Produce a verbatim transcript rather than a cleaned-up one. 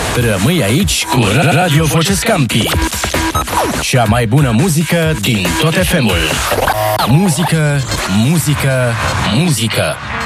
Rămâi aici cu Radio Voce Campi. Cea mai bună muzică din tot F M-ul. Muzică, muzică, muzică.